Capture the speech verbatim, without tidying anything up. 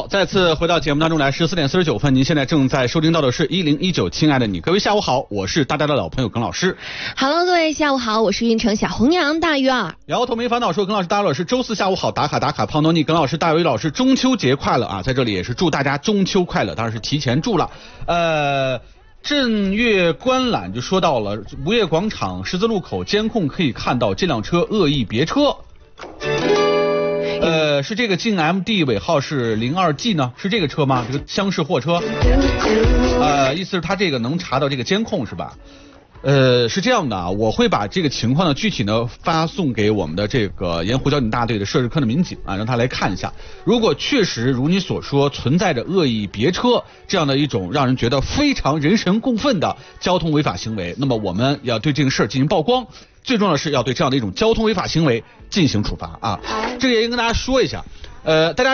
再次回到节目当中来，十四点四十九分，您现在正在收听到的是一零一九，亲爱的你，各位下午好，我是大家的老朋友耿老师。 Hello， 各位下午好，我是运城小红娘大鱼儿。 摇头没烦恼说，耿老师、大鱼老师，周四下午好，打卡打卡，胖多尼，耿老师、大鱼老师，中秋节快乐啊！在这里也是祝大家中秋快乐，当然是提前祝了。呃，镇岳观览就说到了吴越广场十字路口监控可以看到这辆车恶意别车。呃，是这个晋 M D 尾号是零二 G 呢？是这个车吗？这个厢式货车？呃，意思是它这个能查到这个监控是吧？呃，是这样的啊，我会把这个情况呢具体呢发送给我们的这个沿湖交警大队的涉事科的民警啊，让他来看一下。如果确实如你所说存在着恶意别车这样的一种让人觉得非常人神共愤的交通违法行为，那么我们要对这个事儿进行曝光。最重要的是要对这样的一种交通违法行为进行处罚啊！这个也应跟大家说一下，呃，大家。